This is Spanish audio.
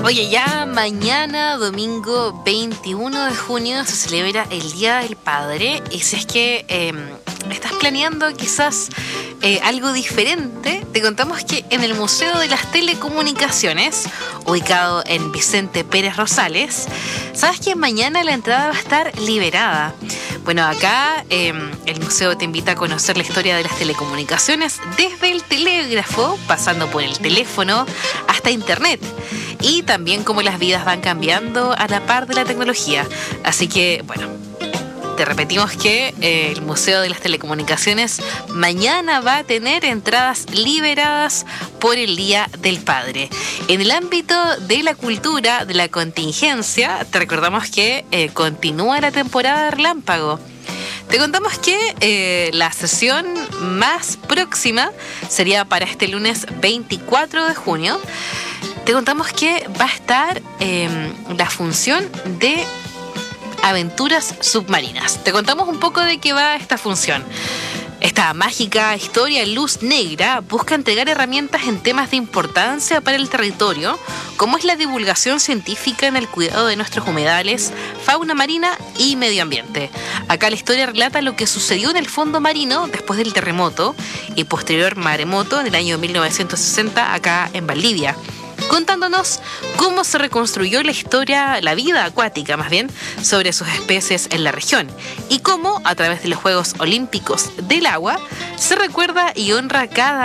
Oye, ya mañana, domingo 21 de junio, se celebra el Día del Padre. Y si es que estás planeando quizás algo diferente, te contamos que en el Museo de las Telecomunicaciones, ubicado en Vicente Pérez Rosales, sabes que mañana la entrada va a estar liberada. Bueno, acá el museo te invita a conocer la historia de las telecomunicaciones desde el telégrafo, pasando por el teléfono, hasta internet. Y también cómo las vidas van cambiando a la par de la tecnología. Así que, bueno, te repetimos que el Museo de las Telecomunicaciones mañana va a tener entradas liberadas por el Día del Padre. En el ámbito de la cultura, de la contingencia, te recordamos que continúa la temporada de Relámpago. Te contamos que la sesión más próxima sería para este lunes 24 de junio. Te contamos que va a estar la función de aventuras submarinas. Te contamos un poco de qué va esta función. Esta mágica historia Luz Negra busca entregar herramientas en temas de importancia para el territorio, como es la divulgación científica en el cuidado de nuestros humedales, fauna marina y medio ambiente. Acá la historia relata lo que sucedió en el fondo marino después del terremoto y posterior maremoto en el año 1960 acá en Valdivia, contándonos cómo se reconstruyó la vida acuática más bien, sobre sus especies en la región y cómo, a través de los Juegos Olímpicos del Agua, se recuerda y honra cada